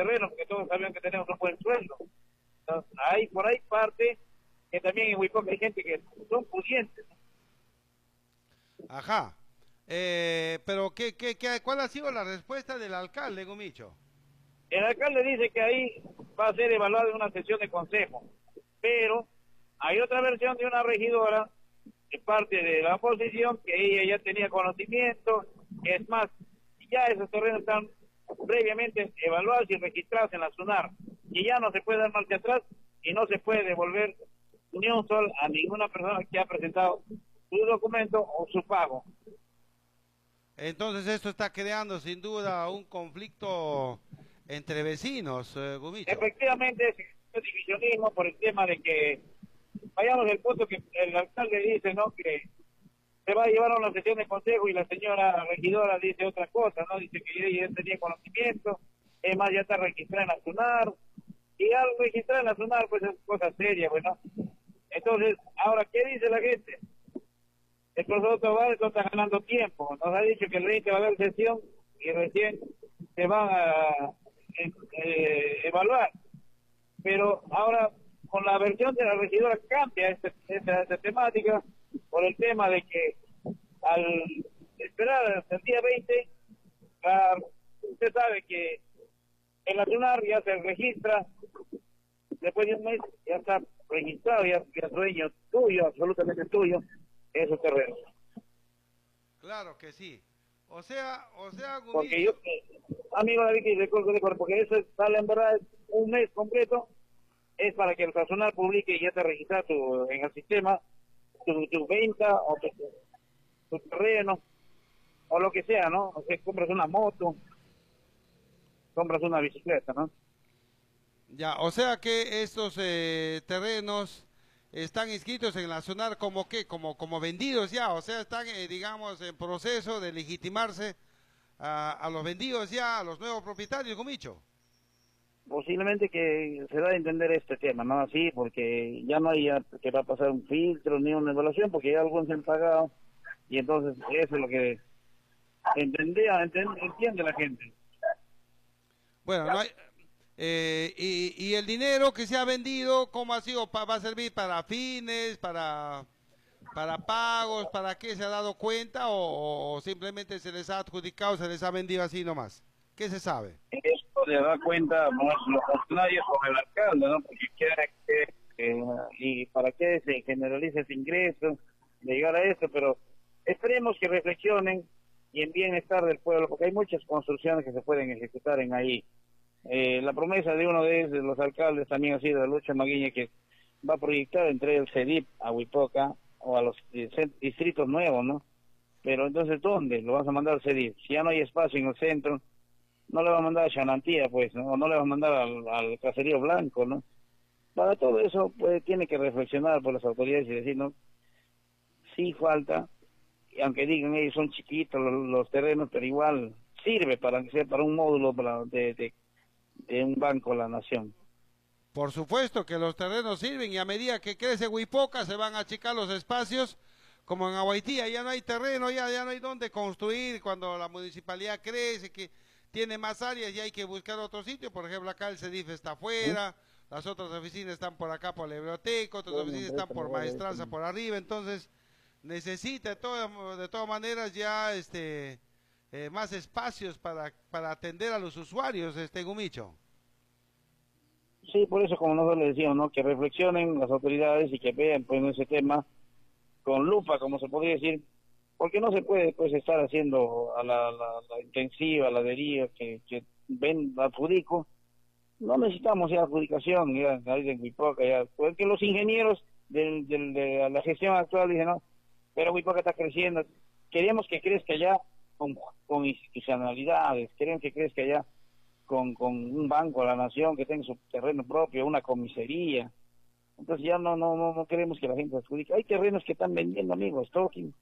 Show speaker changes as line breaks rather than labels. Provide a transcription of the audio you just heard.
terreno, porque todos sabían que tenemos un buen sueldo. Entonces, hay por ahí parte que también en Huipoca hay gente que son pudientes, ¿no?
Ajá. Pero ¿cuál ha sido la respuesta del alcalde, Gumicho?
El alcalde dice que ahí va a ser evaluado en una sesión de consejo, pero hay otra versión de una regidora de parte de la oposición que ella ya tenía conocimiento, que es más, ya esos terrenos están previamente evaluados y registrados en la SUNAR, y ya no se puede dar marcha atrás y no se puede devolver ni un sol a ninguna persona que ha presentado su documento o su pago.
Entonces esto está creando sin duda un conflicto entre vecinos, Gumicho.
Efectivamente, es divisionismo por el tema de que vayamos al punto que el alcalde dice, ¿no?, que se va a llevar a una sesión de consejo y la señora regidora dice otra cosa, ¿no? Dice que ella ya tenía conocimiento, es más, ya está registrada en la SUNAR, y al registrar en la SUNAR, pues es cosa seria, bueno. Entonces, ahora, ¿qué dice la gente? El profesor Tobar está ganando tiempo, nos ha dicho que el 20 va a haber sesión y recién se van a evaluar, pero ahora con la versión de la regidora cambia esta temática por el tema de que al esperar hasta el día 20, usted sabe que en la SUNAR ya se registra, después de un mes ya está registrado, ya es dueño tuyo, absolutamente tuyo, esos terrenos.
Claro que sí. O sea,
Porque yo,
Gumicho.
amigo David, que recuerdo, porque eso sale en verdad un mes completo, es para que el personal publique y ya te registra en el sistema tu venta o tu terreno o lo que sea, ¿no? O sea, compras una moto, compras una bicicleta, ¿no?
Ya, o sea que estos terrenos están inscritos en la SUNAR como que, como vendidos ya, o sea, están, digamos, en proceso de legitimarse a los vendidos ya, a los nuevos propietarios, Gumicho.
Posiblemente que se da a entender este tema, ¿no? Así, porque ya no hay que va a pasar un filtro ni una evaluación, porque ya algunos se han pagado, y entonces eso es lo que entiende la gente.
Bueno, no hay, y el dinero que se ha vendido, ¿cómo ha sido? ¿Va a servir para fines, para pagos, para qué se ha dado cuenta o simplemente se les ha adjudicado, se les ha vendido así nomás? ¿Qué se sabe?
Esto le da cuenta más los funcionarios con el alcalde, ¿no? Porque quiere y para qué se generaliza ese ingreso, de llegar a esto, pero esperemos que reflexionen y en bienestar del pueblo, porque hay muchas construcciones que se pueden ejecutar en ahí. La promesa de uno de los alcaldes también ha sido de Lucha Maguiña, que va a proyectar entre el CEDIP a Huipoca o a los distritos nuevos, ¿no? Pero entonces, ¿dónde lo vas a mandar al CEDIP? Si ya no hay espacio en el centro, no le va a mandar a Xanantía, pues, ¿no? O no le va a mandar al Caserío Blanco, ¿no? Para todo eso, pues, tiene que reflexionar por las autoridades y decir, ¿no? Sí falta, y aunque digan ellos son chiquitos los terrenos, pero igual sirve para que sea para un módulo de un banco de la nación.
Por supuesto que los terrenos sirven y a medida que crece Huipoca se van a achicar los espacios, como en Aguaitía, ya no hay terreno, ya no hay dónde construir cuando la municipalidad crece, que tiene más áreas y hay que buscar otro sitio. Por ejemplo, acá el CEDIF está
¿Sí?
afuera, las otras oficinas están por acá por la biblioteca, otras
Bueno,
oficinas están por maestranza por arriba, entonces necesita de todas maneras ya más espacios para atender a los usuarios, Gumicho.
sí, por eso como nosotros le decíamos, ¿no? Que reflexionen las autoridades y que vean pues ese tema con lupa, como se podría decir, porque no se puede pues estar haciendo a la intensiva, a la deriva, que ven, adjudico. No necesitamos ya adjudicación, ya, ahí en Huipoca, ya, porque los ingenieros de la gestión actual dicen, no, pero Huipoca está creciendo, queremos que crezca ya con institucionalidades, queremos que crezca ya con un banco de la nación que tenga su terreno propio, una comisaría. Entonces ya no queremos que la gente adjudique. Hay terrenos que están vendiendo, amigos, talking.